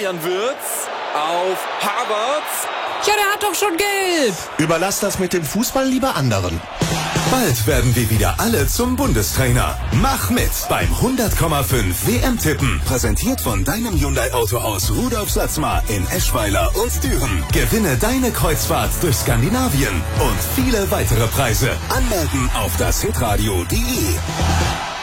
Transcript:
Florian Wirtz auf Havertz. Ja, der hat doch schon gelb. Überlass das mit dem Fußball lieber anderen. Bald werden wir wieder alle zum Bundestrainer. Mach mit beim 100,5 WM-Tippen. Präsentiert von deinem Hyundai-Auto aus Rudolf-Satzmar in Eschweiler und Düren. Gewinne deine Kreuzfahrt durch Skandinavien und viele weitere Preise. Anmelden auf das hitradio.de.